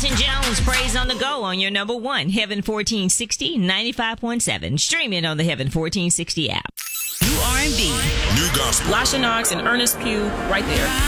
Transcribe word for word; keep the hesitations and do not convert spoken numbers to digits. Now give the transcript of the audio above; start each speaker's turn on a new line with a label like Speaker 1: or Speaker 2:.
Speaker 1: Quinton Jones, Praise on the Go on your number one, Heaven fourteen sixty, ninety-five point seven. Streaming on the Heaven fourteen sixty app.
Speaker 2: New R and B.
Speaker 3: New gospel.
Speaker 2: Lasha Knox and Ernest Pugh right there.